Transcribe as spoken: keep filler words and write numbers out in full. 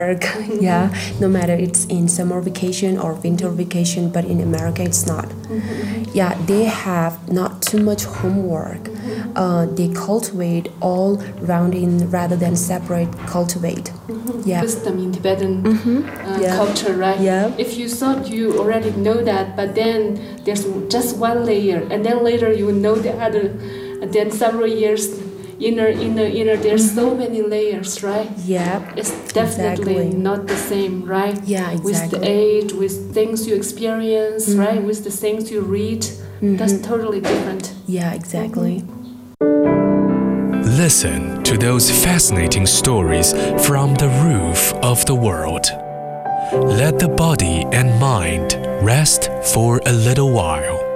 Yeah, no matter it's in summer vacation or winter vacation, but in America it's not. Mm-hmm. Yeah, they have not too much homework. Mm-hmm. Uh, they cultivate all round in rather than separate cultivate. Mm-hmm. Yeah. Wisdom in Tibetan Mm-hmm. uh, Yeah. culture, right? Yeah. If you thought you already know that, but then there's just one layer, and then later you know the other, and then several years inner, inner, inner. There's Mm-hmm. so many layers, right? Yeah. It's definitely Exactly. not the same, right? Yeah, With exactly. the age, with things you experience, Mhm. right? With the things you read, that's Mhm. totally different. Yeah, exactly. Listen to those fascinating stories from the roof of the world. Let the body and mind rest for a little while.